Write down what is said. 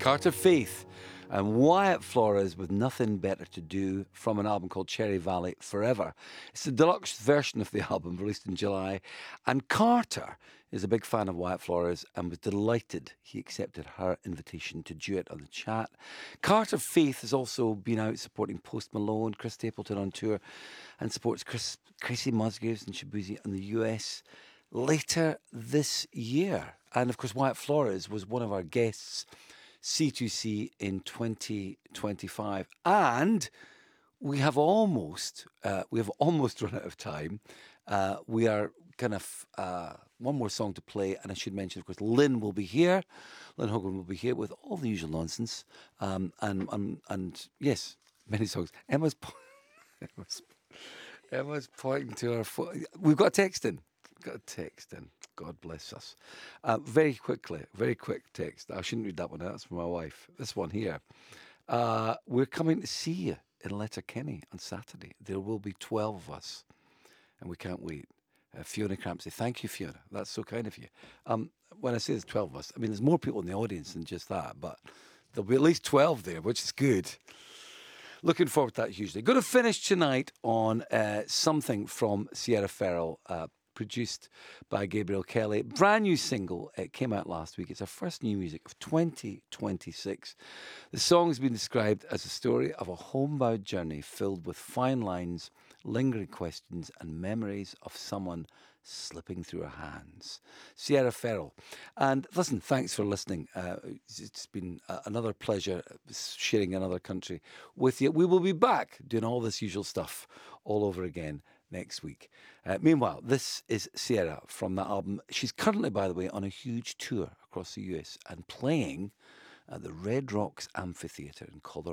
Carter Faith and Wyatt Flores with Nothing Better to Do from an album called Cherry Valley Forever. It's the deluxe version of the album released in July. And Carter is a big fan of Wyatt Flores and was delighted he accepted her invitation to duet on the chat. Carter Faith has also been out supporting Post Malone, Chris Stapleton on tour, and supports Tracy Musgraves and Shabuzi in the US later this year. And of course, Wyatt Flores was one of our guests C2C in 2025, and we have almost run out of time. We are kind of one more song to play, and I should mention, of course, Lynn will be here. Lynn Hogan will be here with all the usual nonsense, and yes, many songs. Emma's pointing to her phone. We've got a text in. God bless us. Very quick text. I shouldn't read that one out. That's from my wife. This one here. We're coming to see you in Letterkenny on Saturday. There will be 12 of us, and we can't wait. Fiona Crampsey. Thank you, Fiona. That's so kind of you. When I say there's 12 of us, I mean there's more people in the audience than just that, but there'll be at least 12 there, which is good. Looking forward to that hugely. Going to finish tonight on something from Sierra Ferrell, produced by Gabriel Kelly. Brand new single. It came out last week. It's our first new music of 2026. The song has been described as a story of a homebound journey filled with fine lines, lingering questions, and memories of someone slipping through her hands. Sierra Ferrell. And listen, thanks for listening. It's been another pleasure sharing another country with you. We will be back doing all this usual stuff all over again next week. Meanwhile, this is Sierra from that album. She's currently, by the way, on a huge tour across the US and playing at the Red Rocks Amphitheatre in Colorado.